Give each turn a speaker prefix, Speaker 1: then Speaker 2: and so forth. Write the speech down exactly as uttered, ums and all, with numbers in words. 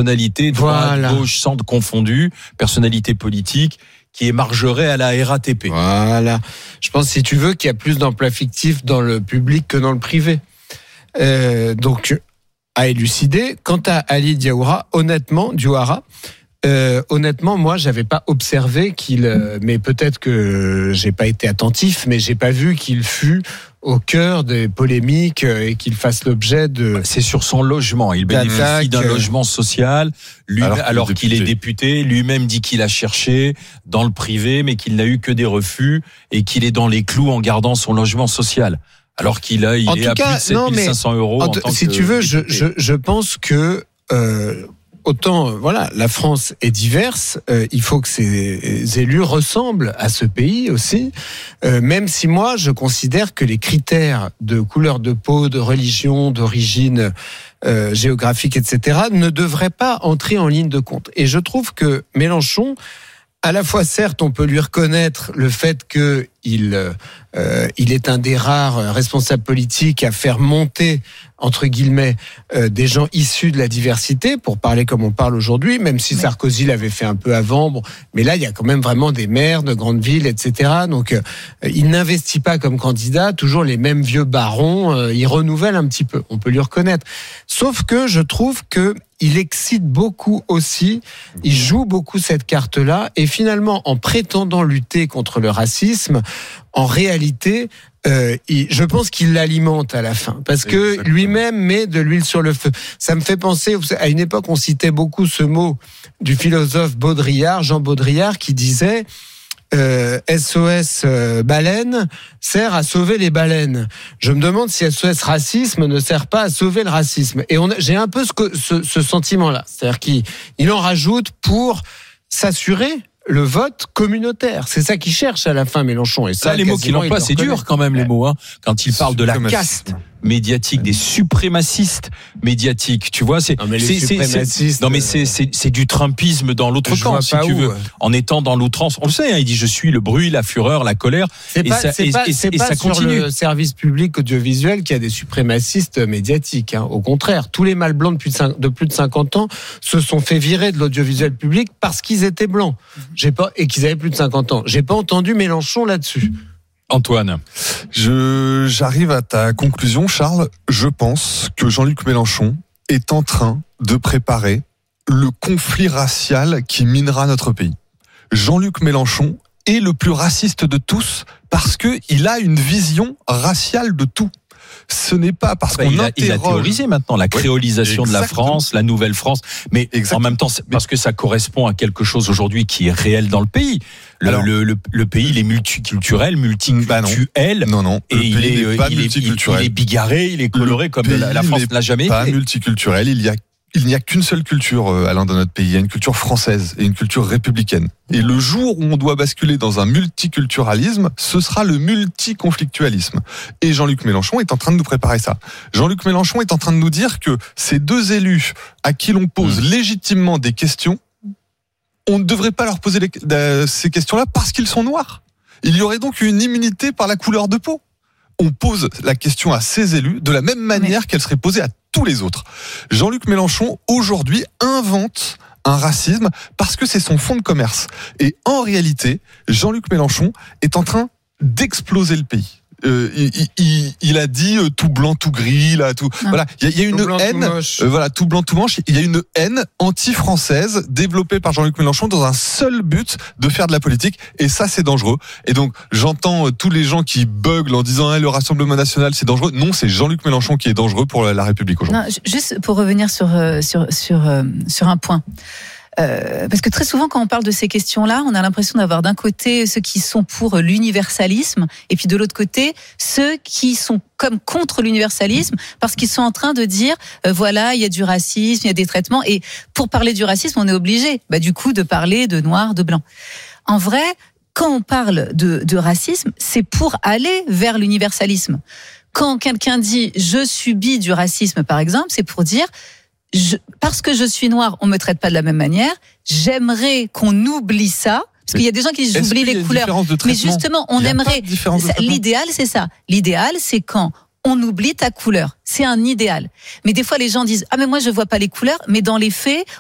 Speaker 1: personnalité, droite,
Speaker 2: voilà.
Speaker 1: gauche, centre confondu, personnalité politique, qui émargerait à la R A T P.
Speaker 2: Voilà. Je pense, si tu veux, qu'il y a plus d'emplois fictifs dans le public que dans le privé. Euh, donc, à élucider. Quant à Ali Diawara, honnêtement, Diawara, Euh, honnêtement, moi, j'avais pas observé qu'il, euh, mais peut-être que j'ai pas été attentif, mais j'ai pas vu qu'il fût au cœur des polémiques et qu'il fasse l'objet de.
Speaker 1: C'est sur son logement. Il bénéficie d'un logement social, lui, alors, alors qu'il, qu'il est député. Lui-même dit qu'il a cherché dans le privé, mais qu'il n'a eu que des refus et qu'il est dans les clous en gardant son logement social. Alors qu'il a, il
Speaker 2: en
Speaker 1: est
Speaker 2: tout
Speaker 1: à
Speaker 2: cas,
Speaker 1: plus de sept mille cinq cents euros.
Speaker 2: En
Speaker 1: en
Speaker 2: t-
Speaker 1: tant
Speaker 2: si
Speaker 1: que
Speaker 2: tu veux, je,
Speaker 1: député.
Speaker 2: je, je pense que. Euh, Autant, voilà, la France est diverse, euh, il faut que ces élus ressemblent à ce pays aussi, euh, même si moi, je considère que les critères de couleur de peau, de religion, d'origine euh, géographique, et cetera, ne devraient pas entrer en ligne de compte. Et je trouve que Mélenchon, à la fois, certes, on peut lui reconnaître le fait qu'il euh, il est un des rares responsables politiques à faire monter, entre guillemets, euh, des gens issus de la diversité, pour parler comme on parle aujourd'hui, même si oui. Sarkozy l'avait fait un peu avant. Bon, mais là, il y a quand même vraiment des maires de grandes villes, et cetera. Donc, euh, il n'investit pas comme candidat toujours les mêmes vieux barons. Euh, il renouvelle un petit peu, on peut lui reconnaître. Sauf que je trouve que il excite beaucoup aussi, il joue beaucoup cette carte-là, et finalement, en prétendant lutter contre le racisme, en réalité, euh, il, je pense qu'il l'alimente à la fin, parce que Exactement. Lui-même met de l'huile sur le feu. Ça me fait penser, à une époque, on citait beaucoup ce mot du philosophe Baudrillard, Jean Baudrillard, qui disait... Euh, S O S euh, baleine sert à sauver les baleines. Je me demande si S O S racisme ne sert pas à sauver le racisme. Et on a, j'ai un peu ce, ce, ce sentiment-là. C'est-à-dire qu'il il en rajoute pour s'assurer le vote communautaire. C'est ça qu'il cherche à la fin, Mélenchon. Et ça,
Speaker 1: là, les mots qu'il emploie, c'est dur quand même, les mots. Hein. Quand il parle de la caste médiatique, des suprémacistes médiatiques, tu vois, c'est
Speaker 2: non mais,
Speaker 1: c'est, c'est, c'est, non, mais c'est, c'est, c'est du trumpisme dans l'autre camp, si tu où. veux, en étant dans l'outrance. On le sait, hein, il dit je suis le bruit, la fureur, la colère.
Speaker 2: C'est
Speaker 1: et
Speaker 2: pas,
Speaker 1: ça,
Speaker 2: c'est
Speaker 1: et,
Speaker 2: pas,
Speaker 1: et,
Speaker 2: c'est
Speaker 1: et
Speaker 2: pas
Speaker 1: ça
Speaker 2: sur
Speaker 1: continue.
Speaker 2: le service public audiovisuel qu'il y a des suprémacistes médiatiques. Hein. Au contraire, tous les mâles blancs depuis de plus de cinquante ans se sont fait virer de l'audiovisuel public parce qu'ils étaient blancs. J'ai pas et qu'ils avaient plus de cinquante ans. J'ai pas entendu Mélenchon là-dessus.
Speaker 1: Antoine.
Speaker 3: Je, j'arrive à ta conclusion, Charles. Je pense que Jean-Luc Mélenchon est en train de préparer le conflit racial qui minera notre pays. Jean-Luc Mélenchon est le plus raciste de tous parce qu'il a une vision raciale de tout. Ce n'est pas parce bah, qu'on
Speaker 1: il a,
Speaker 3: interroge...
Speaker 1: il a théorisé maintenant la créolisation oui, de la France, la nouvelle France, mais exactement. En même temps, c'est parce que ça correspond à quelque chose aujourd'hui qui est réel dans le pays. Le, Alors, le, le, le pays, il est multiculturel, multicultuel,
Speaker 3: bah non. non, non.
Speaker 1: et il est, il, est, il, est, il est bigarré, il est coloré le comme la, la France ne l'a jamais
Speaker 3: pas
Speaker 1: été.
Speaker 3: Pas multiculturel, il y a Il n'y a qu'une seule culture, Alain, dans notre pays. Il y a une culture française et une culture républicaine. Et le jour où on doit basculer dans un multiculturalisme, ce sera le multiconflictualisme. Et Jean-Luc Mélenchon est en train de nous préparer ça. Jean-Luc Mélenchon est en train de nous dire que ces deux élus à qui l'on pose mmh. légitimement des questions, on ne devrait pas leur poser les, euh, ces questions-là parce qu'ils sont noirs. Il y aurait donc une immunité par la couleur de peau. On pose la question à ces élus de la même manière Mais... qu'elle serait posée à tous les autres. Jean-Luc Mélenchon, aujourd'hui, invente un racisme parce que c'est son fonds de commerce. Et en réalité, Jean-Luc Mélenchon est en train d'exploser le pays. Euh, il, il, il a dit euh, tout blanc, tout gris, là, tout. Non. Voilà, il y a, il y a une
Speaker 2: tout blanc,
Speaker 3: haine, euh, voilà, tout blanc, tout manche. Il y a une haine anti-française développée par Jean-Luc Mélenchon dans un seul but de faire de la politique. Et ça, c'est dangereux. Et donc, j'entends euh, tous les gens qui buglent en disant, hein, le Rassemblement national, c'est dangereux. Non, c'est Jean-Luc Mélenchon qui est dangereux pour la, la République aujourd'hui.
Speaker 4: Non, juste pour revenir sur euh, sur sur euh, sur un point. Euh, parce que très souvent, quand on parle de ces questions-là, on a l'impression d'avoir d'un côté ceux qui sont pour l'universalisme, et puis de l'autre côté ceux qui sont comme contre l'universalisme, parce qu'ils sont en train de dire euh, voilà, il y a du racisme, il y a des traitements, et pour parler du racisme, on est obligé, bah, du coup, de parler de noir, de blanc. En vrai, quand on parle de, de racisme, c'est pour aller vers l'universalisme. Quand quelqu'un dit je subis du racisme, par exemple, c'est pour dire Je, parce que je suis noire, on me traite pas de la même manière. J'aimerais qu'on oublie ça. Parce qu'il y a des gens qui disent j'oublie les couleurs. Mais justement, on aimerait. L'idéal, c'est ça. L'idéal, c'est quand on oublie ta couleur. C'est un idéal. Mais des fois, les gens disent ah mais moi je vois pas les couleurs. Mais dans les faits,